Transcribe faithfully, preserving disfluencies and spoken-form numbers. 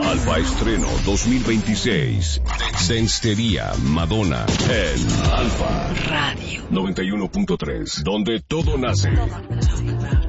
Alfa Estreno dos mil veintiséis. Densitería Madonna en Alfa Radio noventa y uno punto tres, donde todo nace.